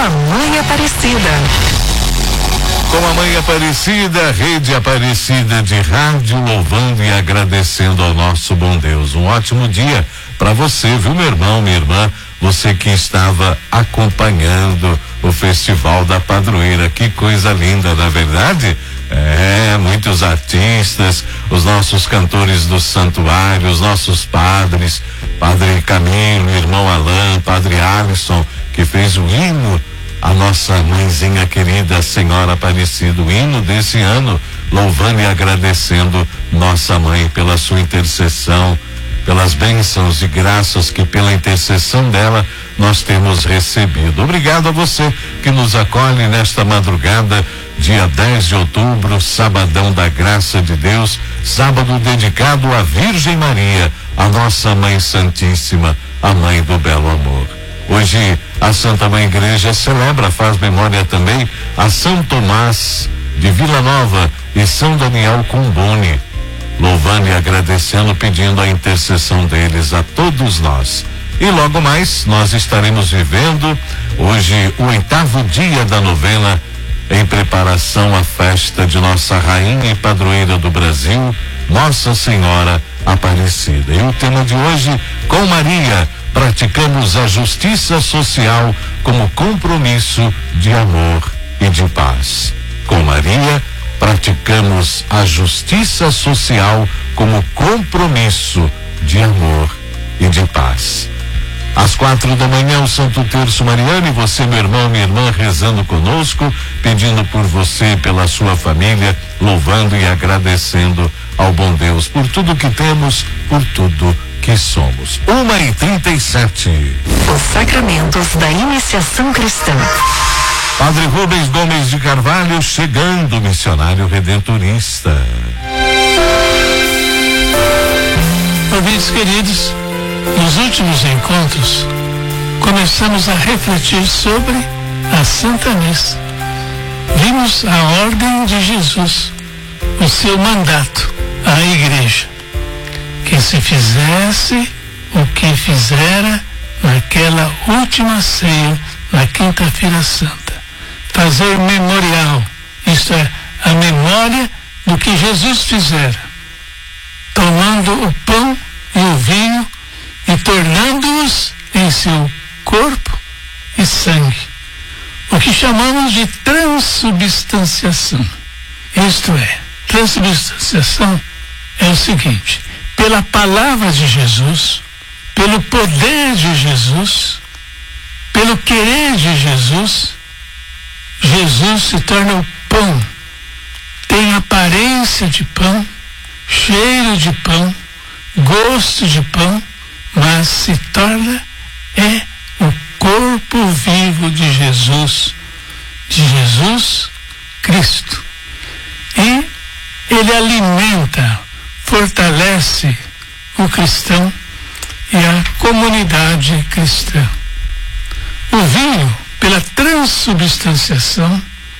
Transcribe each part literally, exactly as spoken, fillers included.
a Mãe Aparecida. Com a Mãe Aparecida, Rede Aparecida de Rádio, louvando e agradecendo ao nosso bom Deus. Um ótimo dia para você, viu, meu irmão, minha irmã, você que estava acompanhando o Festival da Padroeira. Que coisa linda, na verdade? É, muitos artistas, os nossos cantores do santuário, os nossos padres, Padre Camilo, irmão Alain, Padre Alisson, que fez o hino, a nossa mãezinha querida, Senhora Aparecida, o hino desse ano, louvando e agradecendo nossa mãe pela sua intercessão, pelas bênçãos e graças que pela intercessão dela nós temos recebido. Obrigado a você que nos acolhe nesta madrugada, dia dez de outubro, sabadão da graça de Deus, sábado dedicado à Virgem Maria, a nossa Mãe Santíssima, a Mãe do Belo Amor. Hoje a Santa Mãe Igreja celebra, faz memória também a São Tomás de Vila Nova e São Daniel Comboni, louvando e agradecendo, pedindo a intercessão deles a todos nós. E logo mais nós estaremos vivendo hoje o oitavo dia da novena em preparação à festa de nossa Rainha e Padroeira do Brasil, Nossa Senhora Aparecida. E o tema de hoje, com Maria, praticamos a justiça social como compromisso de amor e de paz. Com Maria, praticamos a justiça social como compromisso de amor e de paz. Às quatro da manhã, o Santo Terço Mariano, e você, meu irmão, minha irmã, rezando conosco, pedindo por você, pela sua família, louvando e agradecendo ao bom Deus por tudo que temos, por tudo que somos. Uma e trinta e sete. Os sacramentos da iniciação cristã. Padre Rubens Gomes de Carvalho chegando, missionário redentorista. Ouvintes queridos, nos últimos encontros começamos a refletir sobre a Santa Missa. Vimos a ordem de Jesus, o seu mandato à Igreja, que se fizesse o que fizera naquela última ceia, na Quinta-feira Santa. Fazer memorial, isto é, a memória do que Jesus fizera, tomando o pão e o vinho e tornando-os em seu corpo e sangue, o que chamamos de transubstanciação. Isto é, transubstanciação é o seguinte: pela palavra de Jesus, pelo poder de Jesus, pelo querer de Jesus, Jesus se torna o pão, tem aparência de pão, cheiro de pão, gosto de pão, mas se torna é o corpo vivo de Jesus, de Jesus Cristo. E ele alimenta, fortalece o cristão e a comunidade cristã. O vinho, pela transubstanciação,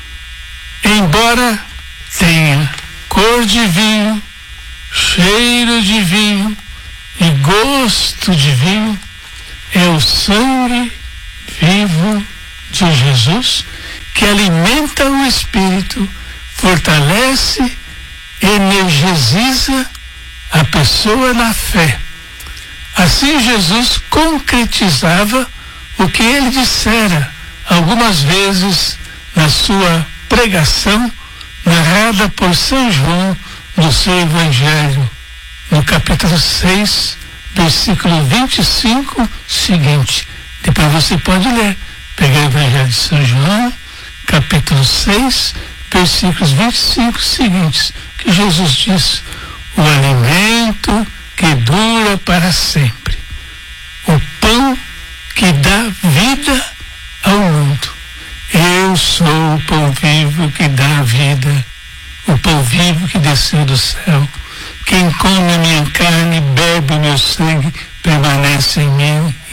embora tenha cor de vinho, cheiro de vinho e gosto de vinho, é o sangue vivo de Jesus que alimenta o espírito, fortalece, energiza a pessoa na fé. Assim Jesus concretizava o que ele dissera algumas vezes na sua pregação, narrada por São João no seu Evangelho, no capítulo seis, versículo vinte e cinco, seguinte. Depois você pode ler, pegar o Evangelho de São João, capítulo seis, versículos vinte e cinco seguintes, que Jesus diz: o alimento que dura para sempre, o pão que dá vida ao mundo. Eu sou o pão vivo que dá vida, o pão vivo que desceu do céu. Quem come a minha carne, bebe o meu sangue, permanece em mim